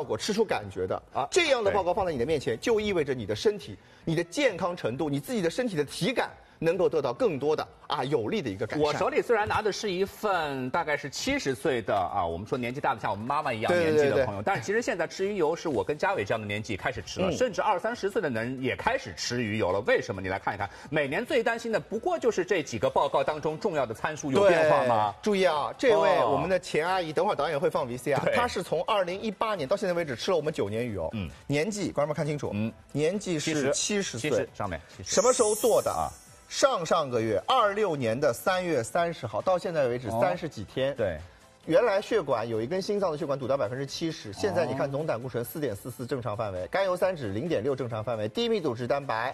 果、吃出感觉的啊，这样的报告放在你的面前，就意味着你的身体、你的健康程度、你自己的身体的体感。能够得到更多的有利的一个改善。 我手里虽然拿的是一份大概是70岁的我们说年纪大的像我们妈妈一样年纪的朋友，但是其实现在吃鱼油是我跟嘉伟这样的年纪开始吃了，甚至20、30岁的人也开始吃鱼油了。为什么？你来看一看，每年最担心的不过就是这几个报告当中重要的参数有变化吗？ 注意啊，这位我们的钱阿姨，等会儿导演会放 VCR， 她是从2018年到现在为止吃了我们9年鱼油，年纪，观众们看清楚，年纪是70岁， 上面什么时候做的啊？上个月26年的3月30号到现在为止30几天。 对， 原来血管有一根心脏的血管堵到70%，现在你看总胆固醇4.44正常范围，甘油三酯0.6正常范围，低密度脂蛋白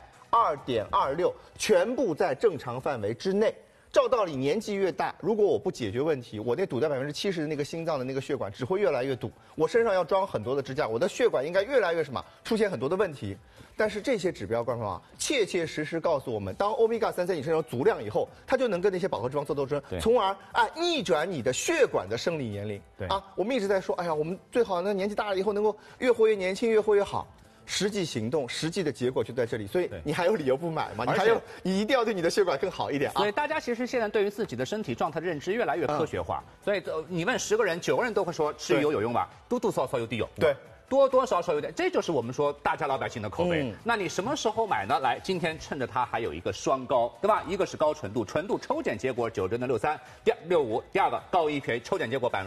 2.26全部在正常范围之内。照道理，年纪越大，如果我不解决问题，我那堵在70%的那个心脏的那个血管只会越来越堵，我身上要装很多的支架，我的血管应该越来越出现很多的问题。但是这些指标，观众啊，切切实实告诉我们，当欧米伽3在你身上足量以后，它就能跟那些饱和脂肪做斗争，从而逆转你的血管的生理年龄。对啊，我们一直在说，哎呀，我们最好呢年纪大了以后能够越活越年轻，越活越好。实际行动、实际的结果就在这里，所以你还有理由不买吗？你一定要对你的血管更好一点啊！ 所以大家其实现在对于自己的身体状态的认知越来越科学化，所以你问10个人，9个人都会说吃鱼油有用吧？多多少少有点用。对。多多少少有点，这就是我们说大家老百姓的口味。那你什么时候买呢？来，今天趁着它还有一个双高，对吧？一个是高纯度，纯度抽检结果90.63，第65，第二个高EPA，抽检结果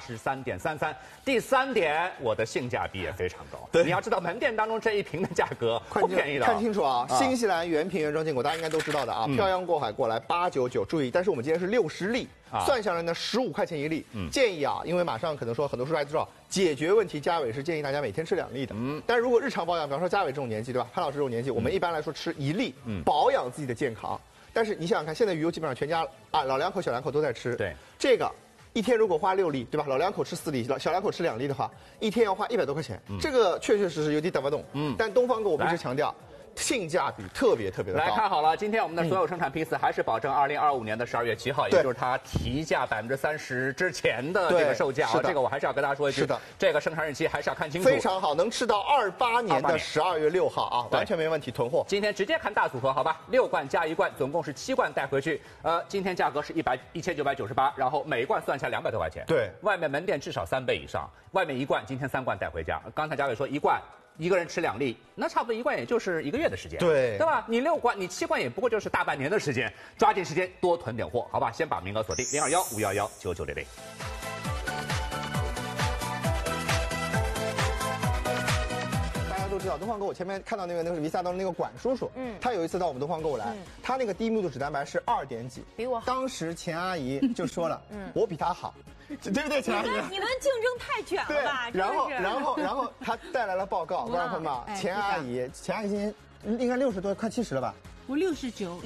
83.33%。第3点，我的性价比也非常高。对，你要知道门店当中这一瓶的价格不便宜的。 看清楚啊，新西兰原瓶原装坚果，大家应该都知道的啊，漂洋过海过来899，注意，但是我们今天是60粒。算下来呢，15块钱一粒。建议啊，因为马上可能说很多叔叔还知道，解决问题，嘉伟是建议大家每天吃2粒的。但是如果日常保养，比方说嘉伟这种年纪，对吧？潘老师这种年纪，我们一般来说吃1粒，保养自己的健康。但是你想想看，现在鱼油基本上全家老两口、小两口都在吃。对，这个一天如果花6粒，对吧？老两口吃4粒，小两口吃2粒的话，一天要花100多块钱。这个确确实实有点打不动。但东方哥我们一直强调。性价比特别的高。 来看好了，今天我们的所有生产批次还是保证2025年的12月7号，也就是它提价30%之前的这个售价。这个我还是要跟大家说一句，是的，这个生产日期还是要看清楚。 非常好，能吃到28年的12月6号啊，完全没问题，囤货。 今天直接看大组合，好吧？6罐加1罐，总共是7罐带回去。今天价格是1998，然后每一罐算下200多块钱。对，外面门店至少3倍以上，外面1罐，今天3罐带回家。刚才嘉伟说1罐。一个人吃2粒，那差不多1罐也就是1个月的时间，对吧？你6罐，你7罐也不过就是大半年的时间，抓紧时间多囤点货，好吧？先把名额锁定021-511-9900。 都知道东方购，我前面看到那个是维萨当中那个管叔叔，他有一次到我们东方购来，他那个低密度脂蛋白是2点几，比我好。当时钱阿姨就说了，我比他好，对不对？钱阿姨， 你们竞争太卷了吧？ 然后他带来了报告，观众朋友们，钱阿姨今年应该60多，快70了吧？ 我69，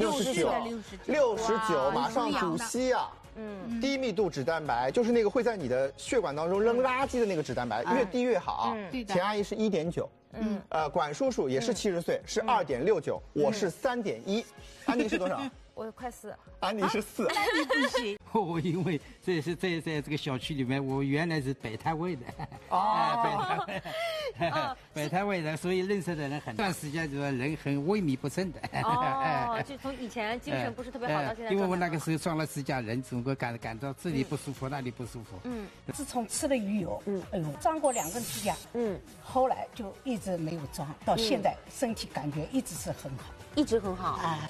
马上主息啊。低密度脂蛋白就是那个会在你的血管当中扔垃圾的那个脂蛋白，越低越好。钱阿姨是1.9，管叔叔也是70岁，是2.69，我是3.1，安妮是多少？ 我快4， 安妮是4， 安妮不行。 我因为这是在这个小区里面，我原来是摆摊位的，摆摊位的，所以认识的人很多，段时间就人很萎靡不振的。 就从以前精神不是特别好到现在。 因为我那个时候装了支架，人总会感到这里不舒服，那里不舒服。 自从吃了鱼油，哎呦，装过2根支架，后来就一直没有装，到现在身体感觉一直是很好， 一直很好啊。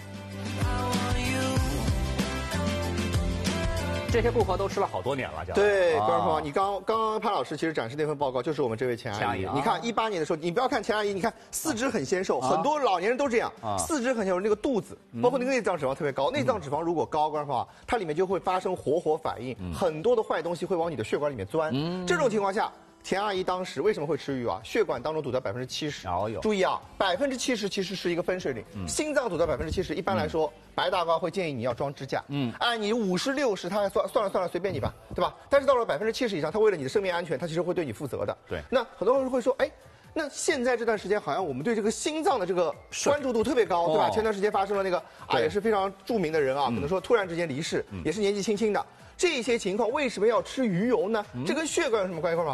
这些顾客都吃了好多年了， 对，观众朋友，你刚刚潘老师其实展示那份报告，就是我们这位钱阿姨。你看18年的时候，你不要看钱阿姨，你看4肢很纤瘦，很多老年人都这样，4肢很纤瘦，那个肚子，包括那个内脏脂肪特别高，内脏脂肪如果高，观众朋友，它里面就会发生活反应，很多的坏东西会往你的血管里面钻，这种情况下。钱阿姨当时为什么会吃鱼啊？血管当中堵到70%。注意啊，70%其实是一个分水岭。心脏堵到70%，一般来说，白大褂会建议你要装支架。按你50、60，他还算了，随便你吧，对吧？但是到了70%以上，他为了你的生命安全，他其实会对你负责的。对。那很多人会说，哎。那现在这段时间，好像我们对这个心脏的这个关注度特别高，对吧？前段时间发生了那个也是非常著名的人啊，可能说突然之间离世，也是年纪轻轻的。这些情况为什么要吃鱼油呢？这跟血管有什么关系吗？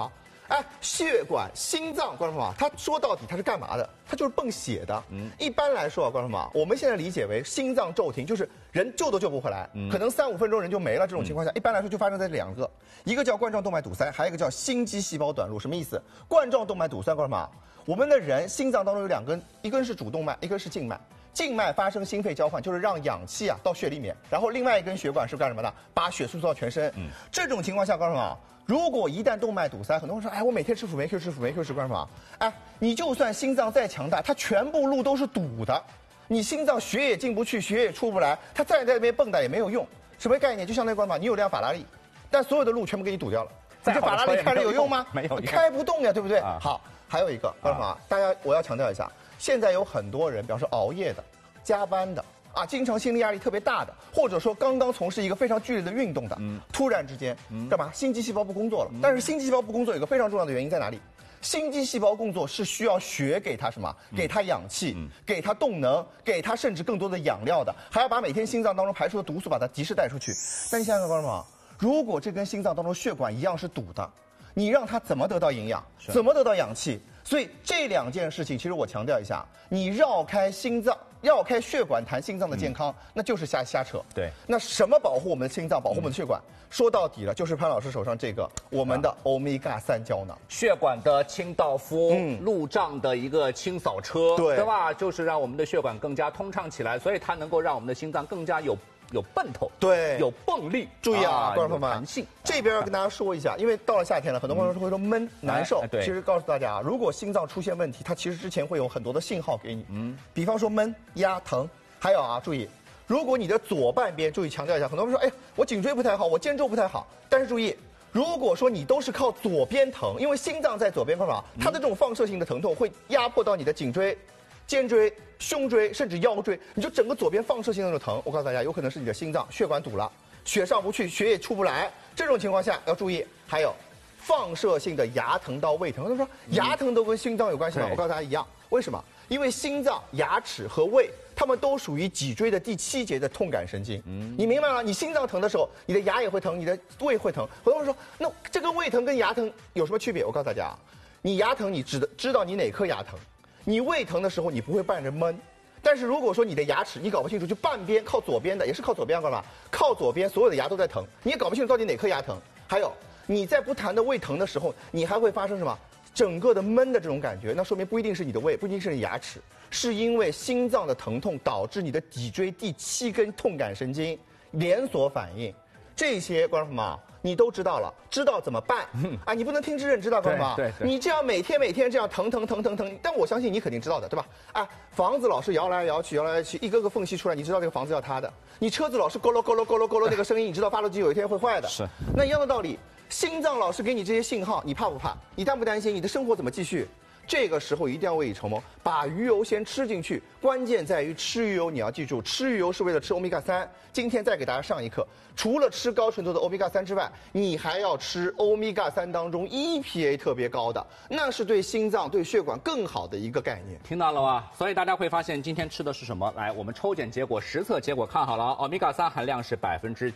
哎，血管、心脏，观众朋友们，它说到底它是干嘛的？它就是泵血的。一般来说啊，观众朋友们，我们现在理解为心脏骤停，就是人救都救不回来，可能3、5分钟人就没了。这种情况下，一般来说就发生在2个，一个叫冠状动脉堵塞，还有一个叫心肌细胞短路。什么意思？冠状动脉堵塞，观众朋友们，我们的人心脏当中有2根，一根是主动脉，一根是静脉。静脉发生心肺交换，就是让氧气啊到血里面，然后另外一根血管是干什么的？把血输送到全身。这种情况下，观众朋友们，如果一旦动脉堵塞，很多人说，哎，我每天吃辅酶 Q 吃辅酶 Q 吃，观众朋友们，哎，你就算心脏再强大，它全部路都是堵的，你心脏血也进不去，血也出不来，它再在那边蹦跶也没有用。什么概念？就相当于观众朋友们，你有辆法拉利，但所有的路全部给你堵掉了，你这法拉利开着有用吗？ 没有， 开不动呀，对不对？好，还有一个，观众朋友们，大家我要强调一下，现在有很多人，比方说熬夜的。加班的啊，经常心理压力特别大的，或者说刚刚从事一个非常剧烈的运动的，突然之间干嘛？心肌细胞不工作了。但是心肌细胞不工作有一个非常重要的原因在哪里？心肌细胞工作是需要血给它什么？给它氧气，给它动能，给它甚至更多的养料的，还要把每天心脏当中排出的毒素把它及时带出去。但你想想看，观众朋友，如果这跟心脏当中血管一样是堵的，你让它怎么得到营养？怎么得到氧气？所以这2件事情，其实我强调一下，你绕开心脏。绕开血管谈心脏的健康，那就是瞎扯。 对， 那什么保护我们的心脏，保护我们的血管？说到底了，就是潘老师手上这个我们的欧米伽3胶囊， 血管的清道夫，路障的一个清扫车，对吧？就是让我们的血管更加通畅起来，所以它能够让我们的心脏更加有奔头， 对， 有泵力。 注意啊，观众朋友们， 弹性。 这边要跟大家说一下，因为到了夏天了，很多朋友会说闷、难受。其实告诉大家啊，如果心脏出现问题，它其实之前会有很多的信号给你，比方说闷、压、疼。还有啊，注意，如果你的左半边，注意强调一下，很多人说，哎，我颈椎不太好，我肩周不太好，但是注意，如果说你都是靠左边疼，因为心脏在左边，干嘛？它的这种放射性的疼痛会压迫到你的颈椎、肩椎、胸椎，甚至腰椎，你就整个左边放射性的那种疼。我告诉大家，有可能是你的心脏血管堵了，血上不去，血也出不来。这种情况下要注意。还有放射性的牙疼到胃疼，他说牙疼都跟心脏有关系吗？我告诉大家一样，为什么？因为心脏、牙齿和胃，它们都属于脊椎的第7节的痛感神经。你明白了？你心脏疼的时候，你的牙也会疼，你的胃会疼。很多人说，那这个胃疼跟牙疼有什么区别？我告诉大家啊，你牙疼，你知道你哪颗牙疼；你胃疼的时候，你不会伴着闷。但是如果说你的牙齿你搞不清楚，就半边靠左边的，也是靠左边干嘛？靠左边所有的牙都在疼，你也搞不清楚到底哪颗牙疼。还有你在不谈的胃疼的时候，你还会发生什么？整个的闷的这种感觉，那说明不一定是你的胃，不一定是你牙齿，是因为心脏的疼痛导致你的脊椎第7根痛感神经连锁反应。这些观众朋友们你都知道了，知道怎么办啊？你不能听之任之，大观众朋友，你这样每天这样疼，但我相信你肯定知道的，对吧？啊，房子老是摇来摇去，一个个缝隙出来，你知道这个房子要塌的。你车子老是咕噜咕噜那个声音，你知道发动机有一天会坏的。是，那一样的道理。心脏老是给你这些信号，你怕不怕？你担不担心？你的生活怎么继续？这个时候一定要未雨绸缪，把鱼油先吃进去。关键在于吃鱼油，你要记住，吃鱼油是为了吃欧米伽3。今天再给大家上一课，除了吃高纯度的欧米伽3之外，你还要吃欧米伽3当中 EPA 特别高的，那是对心脏、对血管更好的一个概念。 听到了吗？所以大家会发现今天吃的是什么？来，我们抽检结果、实测结果看好了，欧米伽3含量是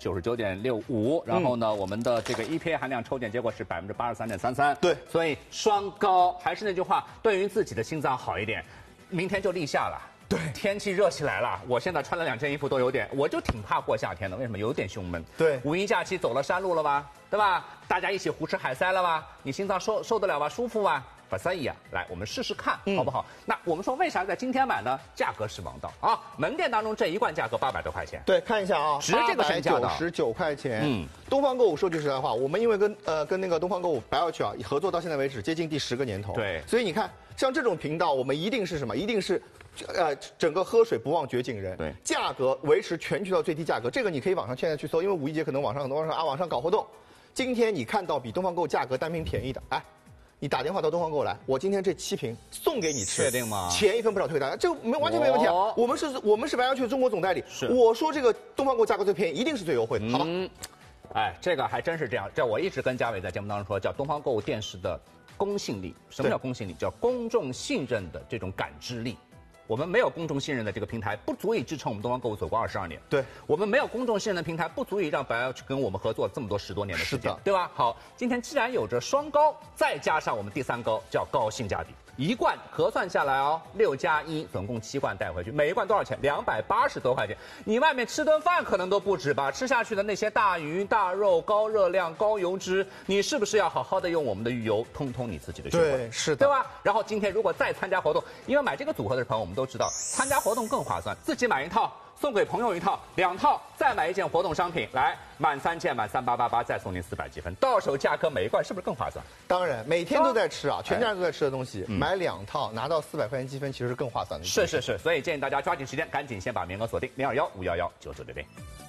99.65%，然后呢，我们的这个 EPA 含量抽检结果是83.33%。 对， 所以双高。还是那句话，对于自己的心脏好一点，明天就立夏了。对，天气热起来了，我现在穿了2件衣服都有点，我就挺怕过夏天的。为什么？有点胸闷。 对， 五一假期走了山路了吧，对吧？大家一起胡吃海塞了吧？你心脏受得了吧？舒服吧？不所以啊，来我们试试看，好不好？那我们说为啥在今天买呢？价格是王道啊！门店当中这一罐价格800多块钱。 对，看一下啊， 值这个身价的 ，899块钱。东方购物说句实在话，我们因为跟那个东方购物白要去啊合作到现在为止接近第10个年头。 对， 所以你看，像这种频道，我们一定是什么？一定是。整个喝水不忘掘井人， 对， 价格维持全渠道最低价格，这个你可以网上现在去搜，因为五一节可能网上很多人说啊，网上搞活动。今天你看到比东方购价格单瓶便宜的，哎，你打电话到东方购来，我今天这7瓶送给你吃， 确定吗？ 钱1分不少退给大家，这完全没问题啊。我们是白羊区的中国总代理，我说这个东方购价格最便宜，一定是最优惠的，好吧？ 哎，这个还真是这样，这我一直跟嘉伟在节目当中说，叫东方购物电视的公信力。什么叫公信力？叫公众信任的这种感知力。 我们没有公众信任的这个平台，不足以支撑我们东方购物走过22年。 对， 我们没有公众信任的平台，不足以让白药去跟我们合作这么多10多年的时间，对吧？好，今天既然有着双高，再加上我们第3高叫高性价比。1罐核算下来哦，6+1，总共7罐带回去，每一罐多少钱？280多块钱。你外面吃顿饭可能都不止吧？吃下去的那些大鱼大肉、高热量、高油脂，你是不是要好好的用我们的鱼油通通你自己的血管？ 对，是的， 对吧？然后今天如果再参加活动，因为买这个组合的朋友我们都知道，参加活动更划算，自己买1套。送给朋友1套，2套再买1件活动商品，来满3件满3888，再送您400积分，到手价格每一罐是不是更划算？ 当然，每天都在吃啊，全家人都在吃的东西，买2套拿到400块钱积分，其实是更划算的。 是，所以建议大家抓紧时间，赶紧先把名额锁定0215119966。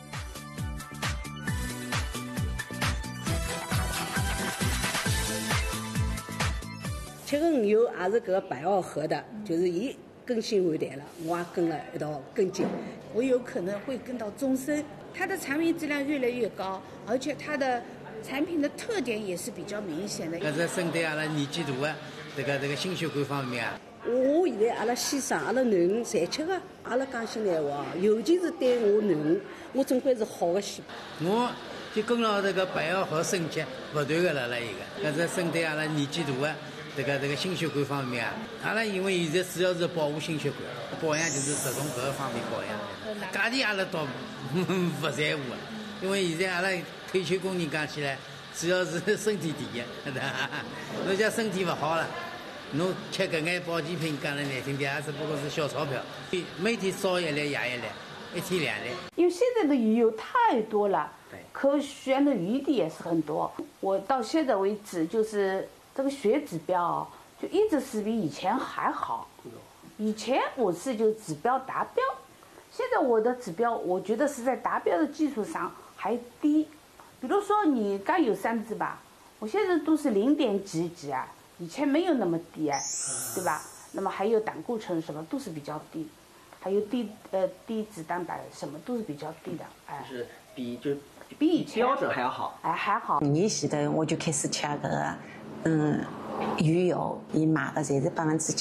吃个鱼油也是个白袄合的，就是伊更新换代了，我也跟了一道跟进。 我有可能会跟到终身。它的产品质量越来越高，而且它的产品的特点也是比较明显的。 搿是针对阿拉年纪大的这个心血管方面啊。 我现在阿拉先生、阿拉囡恩侪吃的。阿拉讲心里话，尤其是对我囡恩，我总归是好的先。 我就跟牢这个白药和升级不断的了一个，搿是针对阿拉年纪大的。这个心血管方面啊，阿拉因为现在主要是保护心血管，保养就是着重搿个方面保养。价钿阿拉倒不在乎，因为现在阿拉退休工人讲起来，主要是身体第一，侬讲身体不好了，侬吃搿眼保健品，讲了难听点，也只不过是小钞票。每天烧1粒，压1粒，1天2粒。 因为现在的鱼油太多了，可选的余地也是很多。我到现在为止就是这个血指标就一直是比以前还好。以前我是就指标达标，现在我的指标我觉得是在达标的基础上还低。比如说你刚有3支吧，我现在都是0点几啊，以前没有那么低哎，对吧？那么还有胆固醇什么都是比较低，还有低脂蛋白什么都是比较低的，哎， 就是比以前标准还要好， 哎还好。 年前头我就开始吃搿个鱼油，伊卖的侪是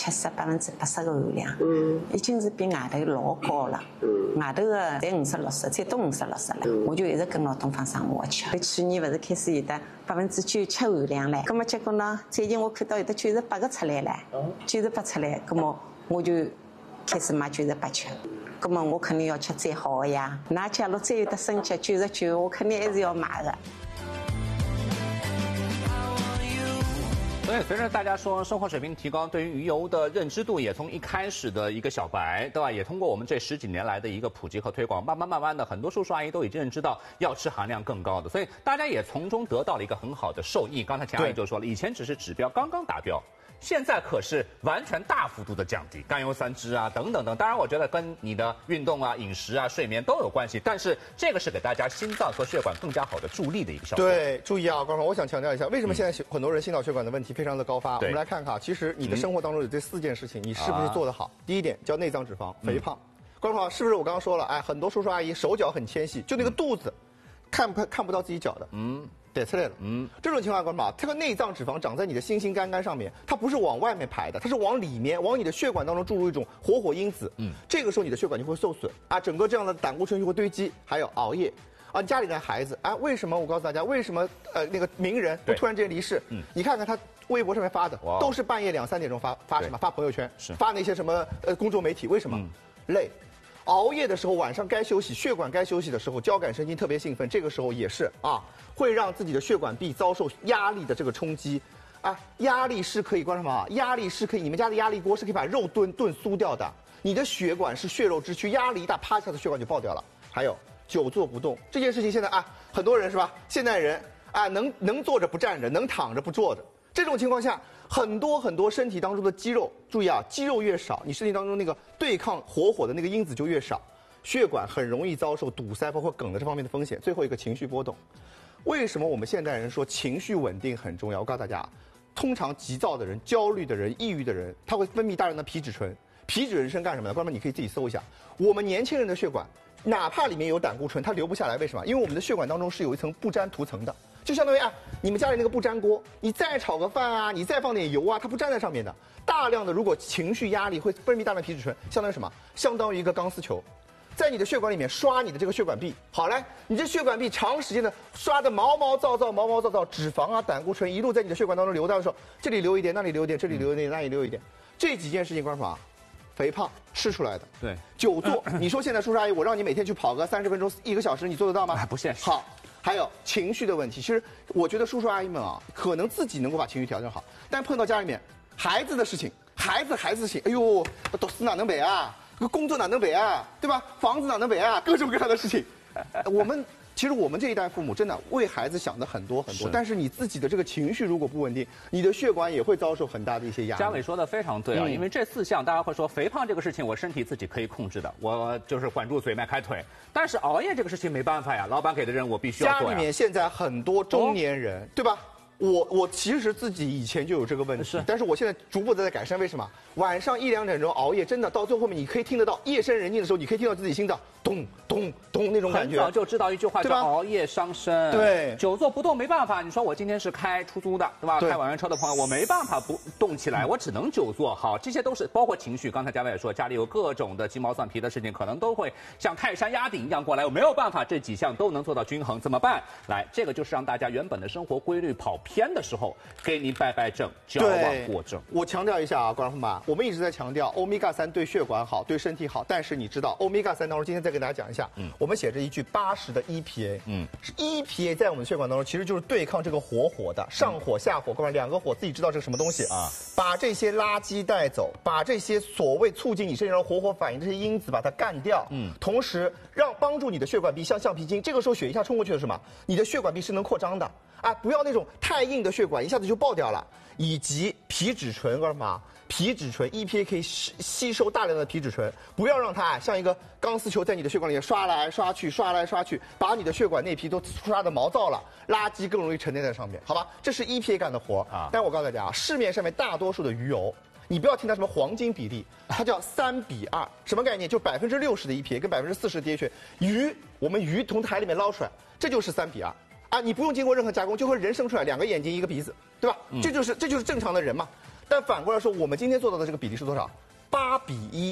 70%、80%的含量，已经是比外头老高了。外头的才50、60，最多50、60了。我就一直跟牢东方生活吃。去年勿是开始有的97%含量唻，葛么结果呢，最近我看到有的98个出来了，98出来，葛么我就开始买98吃。葛么我肯定要吃最好的呀。那假如再有的升级99，我肯定还是要买的。 所以，随着大家说生活水平提高，对于鱼油的认知度也从一开始的一个小白，对吧？也通过我们这10几年来的一个普及和推广，慢慢的，很多叔叔阿姨都已经认知到要吃含量更高的，所以大家也从中得到了一个很好的受益。刚才钱阿姨就说了，以前只是指标刚刚达标。现在可是完全大幅度的降低，甘油3酯啊，等等等。当然，我觉得跟你的运动啊、饮食啊、睡眠都有关系，但是这个是给大家心脏和血管更加好的助力的一个效果。 对，注意啊，观众，我想强调一下，为什么现在很多人心脑血管的问题非常的高发？我们来看看，其实你的生活当中有这4件事情，你是不是做得好？第一点叫内脏脂肪肥胖，观众朋友，是不是我刚刚说了？哎，很多叔叔阿姨手脚很纤细，就那个肚子，看不到自己脚的，得出来了。这种情况，观众朋友，这个内脏脂肪长在你的心肝上面，它不是往外面排的，它是往里面，往你的血管当中注入一种活因子。这个时候你的血管就会受损啊，整个这样的胆固醇就会堆积，还有熬夜。啊，家里的孩子啊，为什么我告诉大家，为什么那个名人会突然之间离世？你看看他微博上面发的，都是半夜2、3点钟发什么？发朋友圈，发那些什么公众媒体？为什么？累。熬夜的时候，晚上该休息，血管该休息的时候，交感神经特别兴奋，这个时候也是啊，会让自己的血管壁遭受压力的这个冲击。啊，压力是可以，观众朋友，压力是可以，你们家的压力锅是可以把肉炖酥掉的。你的血管是血肉之躯，压力一大，啪一下子血管就爆掉了。还有久坐不动这件事情，现在啊，很多人是吧？现代人啊，能坐着不站着，能躺着不坐着。这种情况下，很多身体当中的肌肉，注意啊，肌肉越少，你身体当中那个对抗火的那个因子就越少，血管很容易遭受堵塞，包括梗的这方面的风险。最后一个情绪波动，为什么我们现代人说情绪稳定很重要？我告诉大家，通常急躁的人、焦虑的人、抑郁的人，他会分泌大量的皮质醇。皮质醇是干什么的？观众们你可以自己搜一下，我们年轻人的血管，哪怕里面有胆固醇，它流不下来，为什么？因为我们的血管当中是有一层不粘涂层的。 就相当于你们家里那个不粘锅，你再炒个饭啊，你再放点油啊，它不粘在上面的。大量的如果情绪压力会分泌大量皮质醇，相当于什么？相当于一个钢丝球。在你的血管里面刷你的这个血管壁，好嘞，你这血管壁长时间的刷的毛毛躁躁，脂肪啊、胆固醇一路在你的血管当中流到的时候，这里流一点，那里流一点，这里流一点，那里流一点，这几件事情，观众朋友，肥胖吃出来的。 对， 久坐，你说现在叔叔阿姨，我让你每天去跑个30分钟、1个小时，你做得到吗？ 不现实。 好，还有情绪的问题，其实我觉得叔叔阿姨们可能自己能够把情绪调整好，但碰到家里面孩子的事情，孩子的事情，哎呦，读书哪能背啊？工作哪能背啊，对吧？房子哪能背啊？各种各样的事情，其实我们这一代父母真的为孩子想的很多，但是你自己的这个情绪如果不稳定，你的血管也会遭受很大的一些压力。 嘉伟说的非常对因为这4项大家会说肥胖这个事情我身体自己可以控制的，我就是管住嘴迈开腿，但是熬夜这个事情没办法呀，老板给的任务我必须要做呀。 家里面现在很多中年人，对吧？我其实自己以前就有这个问题，但是我现在逐步的在改善。为什么？晚上1、2点钟熬夜，真的到最后面，你可以听得到夜深人静的时候，你可以听到自己心脏咚咚咚那种感觉。 很早就知道一句话叫熬夜伤身。 对， 久坐不动没办法。你说我今天是开出租的，对吧？开网约车的朋友，我没办法不动起来，我只能久坐。好，这些都是包括情绪。刚才嘉伟也说，家里有各种的鸡毛蒜皮的事情，可能都会像泰山压顶一样过来。我没有办法，这几项都能做到均衡，怎么办？来，这个就是让大家原本的生活规律跑偏的时候，给你摆正，矫枉过正。 我强调一下观众朋友们，我们一直在强调欧米伽3对血管好，对身体好。但是你知道欧米伽3当中，今天再给大家讲一下，我们写着一句80的 EPA，是 EPA 在我们的血管当中其实就是对抗这个火的上火下火，各位2个火自己知道这是什么东西啊？把这些垃圾带走，把这些所谓促进你身体上火反应这些因子把它干掉，同时帮助你的血管壁像橡皮筋，这个时候血一下冲过去了什么？你的血管壁是能扩张的。不要那种太硬的血管一下子就爆掉了，以及皮质醇干嘛？皮质醇 EPA 可以吸收大量的皮质醇，不要让它像一个钢丝球在你的血管里面刷来刷去，把你的血管内皮都刷的毛躁了，垃圾更容易沉淀在上面，好吧？这是 EPA 干的活但我告诉大家市面上面大多数的鱼油，你不要听它什么黄金比例，它叫3比2，什么概念？就60%的 EPA 跟40%的 DHA， 我们鱼从海里面捞出来，这就是3比2。你不用经过任何加工，就和人生出来2个眼睛1个鼻子，对吧？这就是正常的人嘛。但反过来说，我们今天做到的这个比例是多少？8比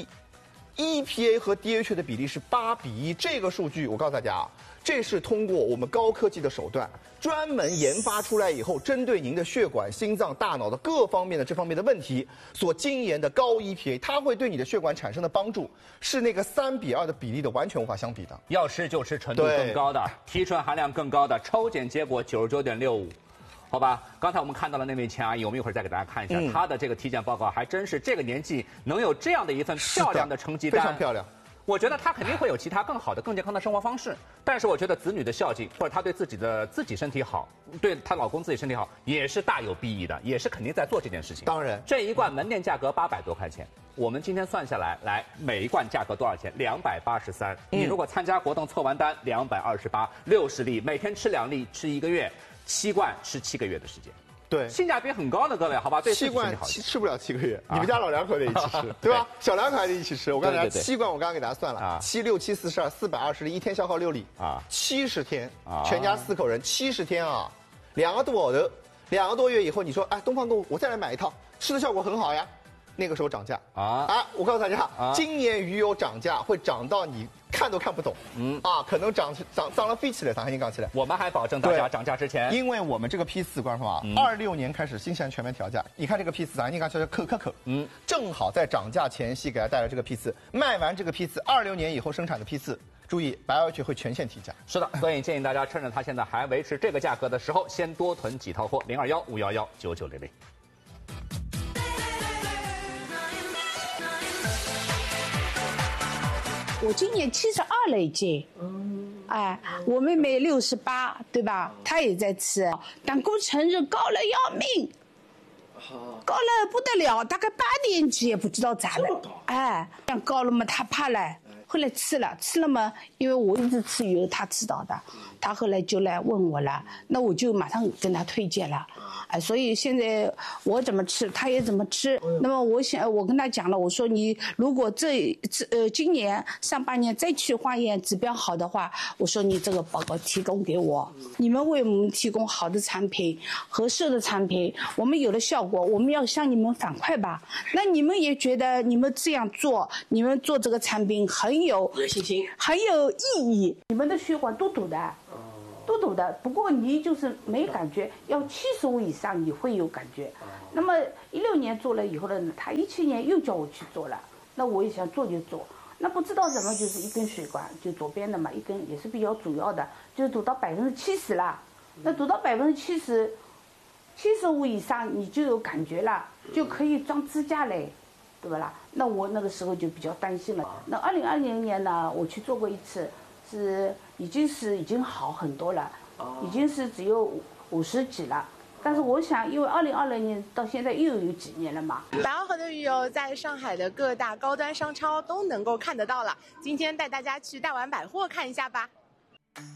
1，EPA 和 DHA 的比例是8比1。这个数据我告诉大家这是通过我们高科技的手段专门研发出来以后，针对您的血管、心脏、大脑的各方面的这方面的问题所精研的高 EPA， 它会对你的血管产生的帮助是那个3比2的比例的完全无法相比的。 要吃就吃纯度更高的、提纯含量更高的，抽检结果99.65。好吧，刚才我们看到了那位钱阿姨，我们一会儿再给大家看一下她的这个体检报告，还真是这个年纪能有这样的一份漂亮的成绩单， 非常漂亮。 我觉得她肯定会有其他更好的、更健康的生活方式，但是我觉得子女的孝敬，或者她对自己身体好，对她老公自己身体好，也是大有裨益的，也是肯定在做这件事情。 当然， 这一罐门店价格800多块钱，我们今天算下来，每一罐价格多少钱？283。你如果参加活动凑完单，228，60粒，每天吃2粒，吃1个月。7罐吃7个月的时间， 对， 性价比很高的各位，好吧？对 ，7罐吃不了7个月，你们家老两口得一起吃，对吧？小两口还得一起吃。我告诉大家，7罐我刚刚给大家算了，7、6、7、42，420粒，一天消耗6粒，70天，全家4口人70天2个多头，2个多月以后，你说东方购物我再来买一套，吃的效果很好呀。那个时候涨价我告诉大家，今年鱼油涨价会涨到你看都看不懂，可能涨了飞起来，咱还能涨起来。 我们还保证大家涨价之前， 因为我们这个批次，观众朋友，26年开始新西兰全面调价。你看这个批次，咱应该叫可，正好在涨价前夕给大家带来这个批次，卖完这个批次，26年以后生产的批次，注意白药曲会全线提价。 是的，所以建议大家趁着它现在还维持这个价格的时候，先多囤几套货，021-511-9900。 我今年72了已经，我妹妹68，对吧？她也在吃，胆固醇就高了要命，高了不得了，大概8年级也不知道咋了，这样高了嘛，她怕了， 后来吃了嘛，因为我一直吃鱼油，他知道的，他后来就来问我了，那我就马上跟他推荐了，所以现在我怎么吃，他也怎么吃。那么我跟他讲了，我说你如果今年上半年再去化验指标好的话，我说你这个报告提供给我，你们为我们提供好的产品、合适的产品，我们有了效果，我们要向你们反馈吧。那你们也觉得你们这样做，你们做这个产品很有信心，很有意义，你们的血管都堵的。都堵的，不过你就是没感觉，要75以上你会有感觉。那么16年做了以后呢，他17年又叫我去做了，那我也想做就做，那不知道怎么就是一根血管，就左边的嘛，一根也是比较主要的，就堵到70%了。那堵到70%，75以上你就有感觉了，就可以装支架嘞，对吧啦？那我那个时候就比较担心了。那2020年呢，我去做过一次。已经好很多了，已经是只有50几了。但是我想，因为2020年到现在又有几年了嘛。 白螯河的鱼油在上海的各大高端商超都能够看得到了。今天带大家去大丸百货看一下吧。